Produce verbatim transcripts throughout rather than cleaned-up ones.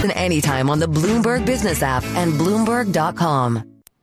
Listen anytime on the Bloomberg Business app and Bloomberg dot com.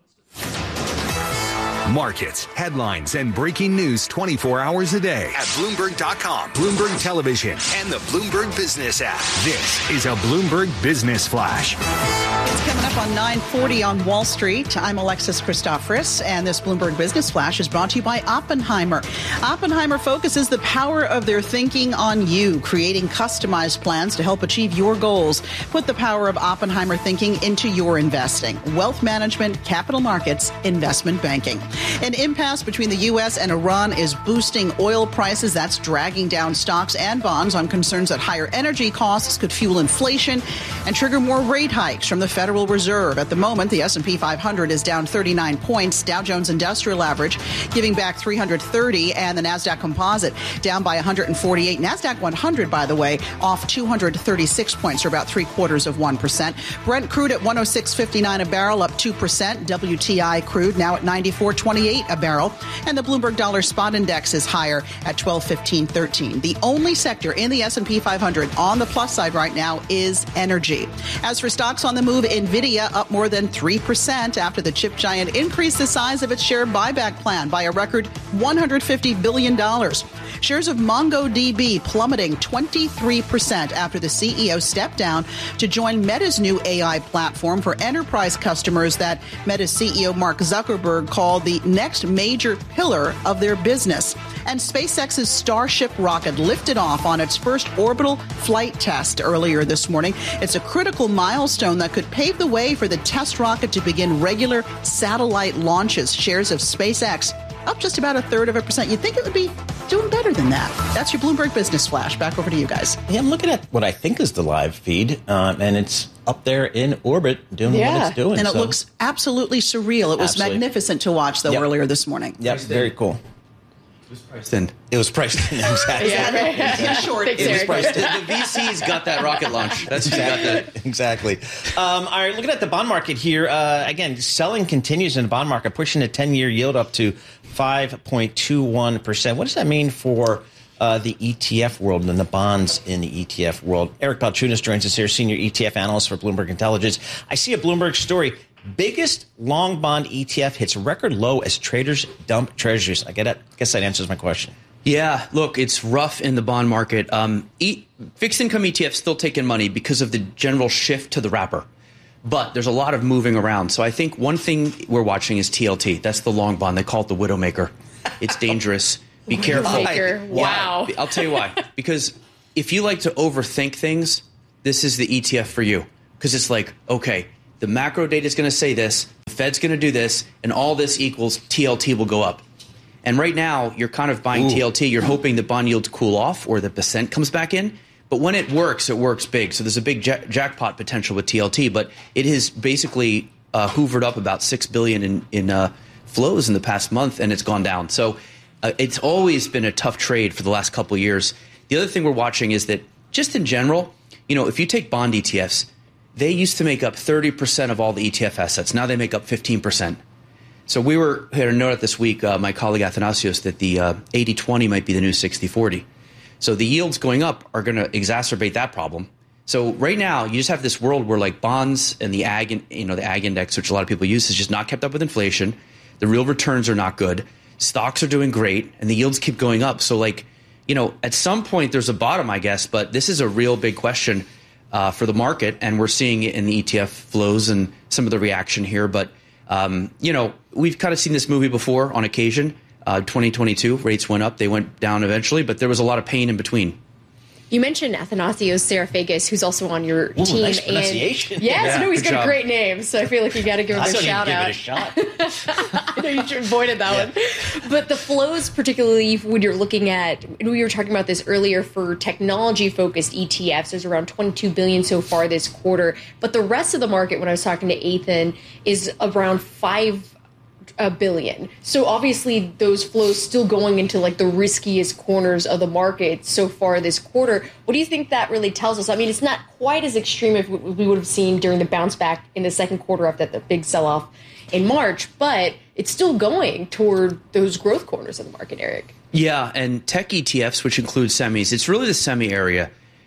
Markets, headlines, and breaking news twenty-four hours a day at Bloomberg dot com, Bloomberg Television, and the Bloomberg Business app. This is a Bloomberg Business Flash. It's coming up on nine forty on Wall Street. I'm Alexis Christoforous, and this Bloomberg Business Flash is brought to you by Oppenheimer. Oppenheimer focuses the power of their thinking on you, creating customized plans to help achieve your goals. Put the power of Oppenheimer thinking into your investing. Wealth management, capital markets, investment banking. An impasse between the U S and Iran is boosting oil prices. That's dragging down stocks and bonds on concerns that higher energy costs could fuel inflation and trigger more rate hikes from the Federal Reserve. At the moment, the S and P five hundred is down thirty-nine points. Dow Jones Industrial Average giving back three hundred thirty, and the NASDAQ Composite down by one hundred forty-eight. NASDAQ one hundred, by the way, off two hundred thirty-six points, or about three quarters of one percent. Brent crude at one oh six fifty-nine a barrel, up two percent. W T I crude now at ninety-four twenty-eight a barrel. And the Bloomberg Dollar Spot Index is higher at twelve fifteen thirteen. The only sector in the S and P five hundred on the plus side right now is energy. As for stocks on the move, NVIDIA up more than three percent after the chip giant increased the size of its share buyback plan by a record one hundred fifty billion dollars. Shares of MongoDB plummeting twenty-three percent after the C E O stepped down to join Meta's new A I platform for enterprise customers that Meta's C E O Mark Zuckerberg called the next major pillar of their business. And SpaceX's Starship rocket lifted off on its first orbital flight test earlier this morning. It's a critical milestone that could pave the way for the test rocket to begin regular satellite launches. Shares of SpaceX up just about a third of a percent. You'd think it would be doing better than that. That's your Bloomberg Business Flash. Back over to you guys. Yeah, I'm looking at what I think is the live feed, uh, and it's up there in orbit doing yeah. what it's doing. And it so. looks absolutely surreal. It was Absolutely. magnificent to watch, though, yep. earlier this morning. Yep, very cool. It was priced in. It was priced in, exactly. yeah, in short, it was priced in. The V Cs got that rocket launch. That's exactly. Got that. Exactly. Um, all right, looking at the bond market here, uh, again, selling continues in the bond market, pushing the ten-year yield up to five point two one percent. What does that mean for uh, the E T F world and the bonds in the E T F world? Eric Balchunas joins us here, senior E T F analyst for Bloomberg Intelligence. I see a Bloomberg story. Biggest long bond E T F hits record low as traders dump treasuries. I get it. I guess that answers my question. Yeah, look, it's rough in the bond market. Um, e- fixed income E T Fs still taking money because of the general shift to the wrapper. But there's a lot of moving around. So I think one thing we're watching is T L T. That's the long bond. They call it the Widowmaker. It's dangerous. Be careful. Widowmaker. Wow. Yeah, I'll tell you why. Because if you like to overthink things, this is the E T F for you. Because it's like, okay, the macro data is going to say this, the Fed's going to do this, and all this equals T L T will go up. And right now, you're kind of buying Ooh. T L T. You're hoping that bond yields cool off or the percent comes back in. But when it works, it works big. So there's a big ja- jackpot potential with T L T. But it has basically uh, hoovered up about six billion dollars in, in uh, flows in the past month, and it's gone down. So uh, it's always been a tough trade for the last couple of years. The other thing we're watching is that just in general, you know, if you take bond E T Fs, they used to make up thirty percent of all the E T F assets. Now they make up fifteen percent. So we were had a note out this week, uh, my colleague Athanasios, that the uh, eighty twenty might be the new sixty forty. So the yields going up are going to exacerbate that problem. So right now, you just have this world where like bonds and the ag, you know, the ag index, which a lot of people use, has just not kept up with inflation. The real returns are not good. Stocks are doing great, and the yields keep going up. So like, you know, at some point there's a bottom, I guess, but this is a real big question uh, for the market, and we're seeing it in the E T F flows and some of the reaction here. But um, you know, we've kind of seen this movie before on occasion. Uh, twenty twenty-two, rates went up, they went down eventually, but there was a lot of pain in between. You mentioned Athanasios Serafakis, who's also on your Ooh, team. Nice pronunciation. And yes, yeah, no, he's good got job. a great name, so I feel like you got to give him I a don't shout even out. give it a shot. I know you avoided that yeah. one. But the flows, particularly when you're looking at, we were talking about this earlier for technology-focused E T Fs, there's around twenty-two billion dollars so far this quarter. But the rest of the market, when I was talking to Ethan, is around five a billion. So obviously those flows still going into like the riskiest corners of the market so far this quarter. What do you think that really tells us? I mean, it's not quite as extreme as we would have seen during the bounce back in the second quarter after the big sell-off in March, but it's still going toward those growth corners of the market, Eric. Yeah, and tech E T Fs, which include semis, it's really the semi area.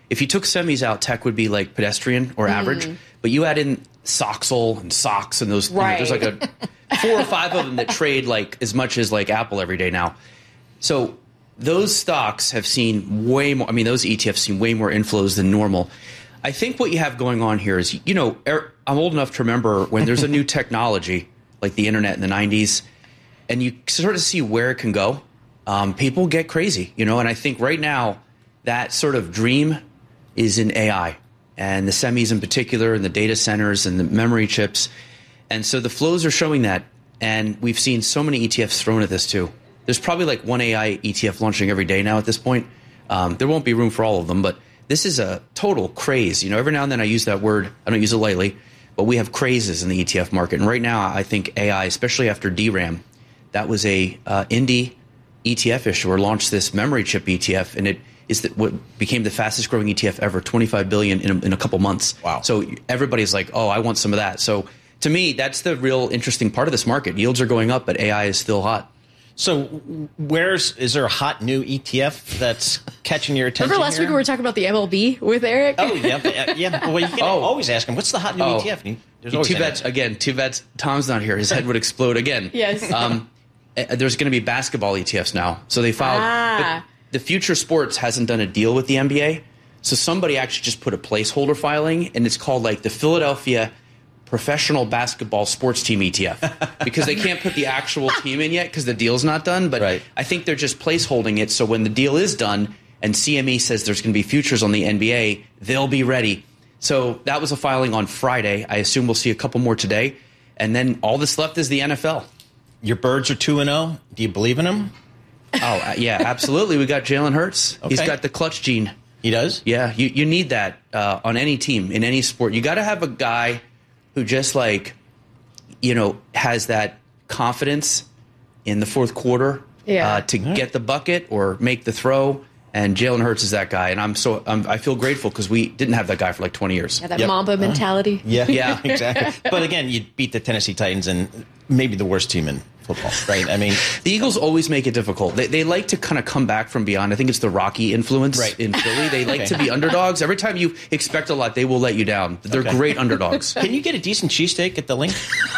if you took semis out, tech would be like pedestrian or average. Mm. But you add in Soxel and Sox and those, right. you know, there's like a four or five of them that trade like as much as like Apple every day now. So those stocks have seen way more. I mean, those E T Fs seen way more inflows than normal. I think what you have going on here is, you know, I'm old enough to remember when there's a new technology like the internet in the nineties, and you sort of see where it can go. Um, people get crazy, you know, and I think right now that sort of dream is in A I and the semis in particular and the data centers and the memory chips. And so the flows are showing that. And we've seen so many E T Fs thrown at this too. There's probably like one A I E T F launching every day now at this point. Um, there won't be room for all of them, but this is a total craze. You know, every now and then I use that word. I don't use it lightly, but we have crazes in the E T F market. And right now I think A I, especially after D RAM, that was a uh, indie E T F issuer launched this memory chip E T F, and it is the, what became the fastest growing E T F ever, twenty-five billion dollars in a, in a couple months. Wow. So everybody's like, oh, I want some of that. So to me, that's the real interesting part of this market. Yields are going up, but A I is still hot. So where's is there a hot new E T F that's catching your attention? Remember last here? week we were talking about the M L B with Eric? Oh, yeah. yeah. Well, you can oh. always ask him, what's the hot new oh. E T F? And he, there's always too bad, again, too bad Tom's not here. His head would explode again. Yes. Um, there's going to be basketball E T Fs now. So they filed. Ah. The Future Sports hasn't done a deal with the N B A. So somebody actually just put a placeholder filing, and it's called like the Philadelphia Professional Basketball Sports Team E T F, because they can't put the actual team in yet because the deal's not done. But right. I think they're just placeholding it. So when the deal is done and C M E says there's going to be futures on the N B A, they'll be ready. So that was a filing on Friday. I assume we'll see a couple more today. And then all that's left is the N F L. Your birds are two and oh. Do you believe in them? Oh, uh, yeah, absolutely. We got Jalen Hurts. Okay. He's got the clutch gene. He does? Yeah, you, you need that uh, on any team, in any sport. You got to have a guy who just like, you know, has that confidence in the fourth quarter yeah. uh, to right. get the bucket or make the throw. And Jalen Hurts is that guy. And I'm so I'm, I feel grateful because we didn't have that guy for like twenty years. Yeah, that yep. Mamba mentality. Yeah, yeah, exactly. But again, you beat the Tennessee Titans and maybe the worst team in football, right? I mean, the Eagles always make it difficult. They, they like to kind of come back from beyond. I think it's the Rocky influence right. in Philly. They like okay. to be underdogs. Every time you expect a lot, they will let you down. They're okay. great underdogs. Can you get a decent cheesesteak at the Link?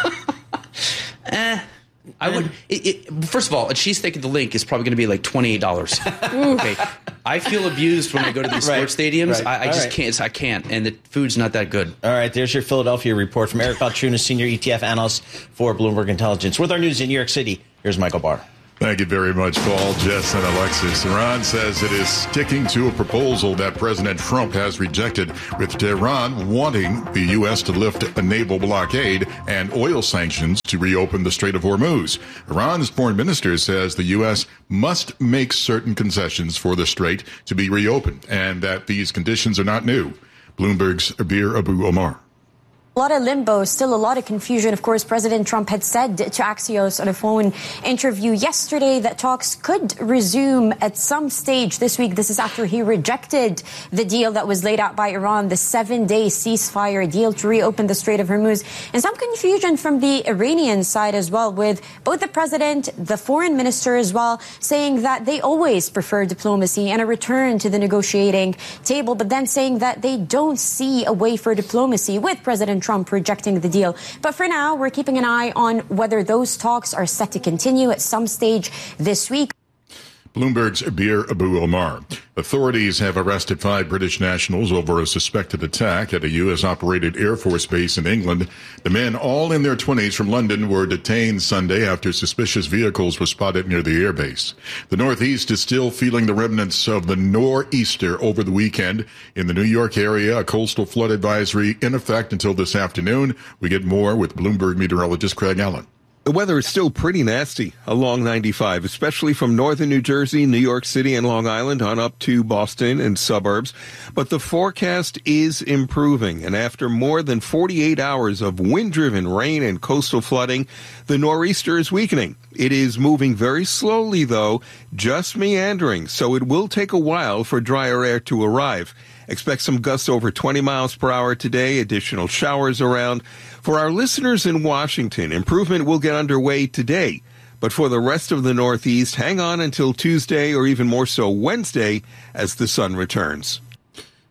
eh. I would. It, it, first of all, a cheesesteak at the Link is probably going to be like twenty-eight dollars. Okay, I feel abused when I go to these right. sports stadiums. Right. I, I just right. can't. I can't, and the food's not that good. All right, there's your Philadelphia report from Eric Balchunas, senior E T F analyst for Bloomberg Intelligence. With our news in New York City, here's Michael Barr. Thank you very much, Paul, Jess, and Alexis. Iran says it is sticking to a proposal that President Trump has rejected, with Tehran wanting the U S to lift a naval blockade and oil sanctions to reopen the Strait of Hormuz. Iran's foreign minister says the U S must make certain concessions for the strait to be reopened, and that these conditions are not new. Bloomberg's Abir Abu Omar. A lot of limbo, still a lot of confusion. Of course, President Trump had said to Axios on a phone interview yesterday that talks could resume at some stage this week. This is after he rejected the deal that was laid out by Iran, the seven-day ceasefire deal to reopen the Strait of Hormuz. And some confusion from the Iranian side as well, with both the president, the foreign minister as well, saying that they always prefer diplomacy and a return to the negotiating table, but then saying that they don't see a way for diplomacy with President Trump rejecting the deal. But for now, we're keeping an eye on whether those talks are set to continue at some stage this week. Bloomberg's Abir Abu Omar. Authorities have arrested five British nationals over a suspected attack at a U S-operated Air Force base in England. The men, all in their twenties from London, were detained Sunday after suspicious vehicles were spotted near the airbase. The Northeast is still feeling the remnants of the nor'easter over the weekend. In the New York area, a coastal flood advisory in effect until this afternoon. We get more with Bloomberg meteorologist Craig Allen. The weather is still pretty nasty along ninety-five, especially from northern New Jersey, New York City, and Long Island on up to Boston and suburbs. But the forecast is improving, and after more than forty-eight hours of wind-driven rain and coastal flooding, the nor'easter is weakening. It is moving very slowly, though, just meandering, so it will take a while for drier air to arrive. Expect some gusts over twenty miles per hour today, additional showers around. For our listeners in Washington, improvement will get underway today. But for the rest of the Northeast, hang on until Tuesday or even more so Wednesday as the sun returns.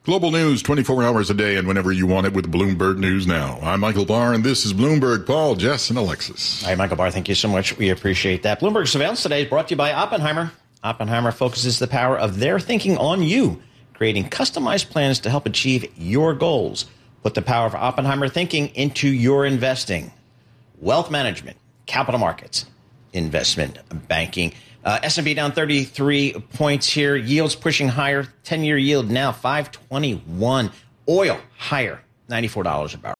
Global news twenty-four hours a day and whenever you want it with Bloomberg News Now. I'm Michael Barr, and this is Bloomberg. Paul, Jess, and Alexis. Hi, Michael Barr. Thank you so much. We appreciate that. Bloomberg Surveillance today is brought to you by Oppenheimer. Oppenheimer focuses the power of their thinking on you, creating customized plans to help achieve your goals. Put the power of Oppenheimer thinking into your investing. Wealth management, capital markets, investment banking. Uh, S and P down thirty-three points here. Yields pushing higher. ten-year yield now five twenty-one. Oil higher, ninety-four dollars a barrel.